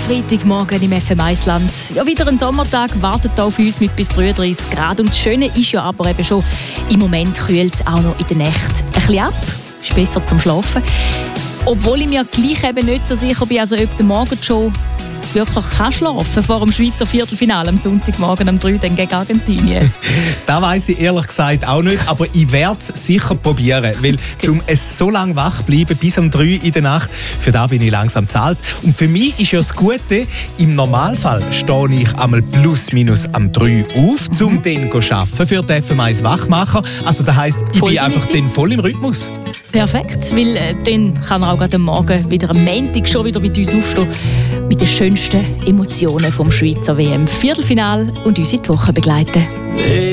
Freitagmorgen im FM1-Land. Ja, wieder ein Sommertag wartet auf uns mit bis 33 Grad. Und das Schöne ist ja aber eben schon, im Moment kühlt es auch noch in der Nacht ein bisschen ab. Ist besser zum Schlafen. Obwohl ich mir gleich eben nicht so sicher bin, also ob der Morgen schon wirklich schlafen vor dem Schweizer Viertelfinale am Sonntagmorgen um 3 dann gegen Argentinien. Das weiss ich ehrlich gesagt auch nicht, aber ich werde es sicher probieren, weil um es so lange wach bleiben bis um 3 in der Nacht, für das bin ich langsam zu alt. Und für mich ist ja das Gute, im Normalfall stehe ich einmal plus minus am 3 auf, um dann zu arbeiten für den FM1 Wachmacher. Also das heisst, ich bin einfach dann voll im Rhythmus. Perfekt, weil dann kann er auch gerade am Morgen wieder am Montag schon wieder mit uns aufstehen, mit den schönsten Emotionen vom Schweizer WM-Viertelfinale und uns in die Woche begleiten.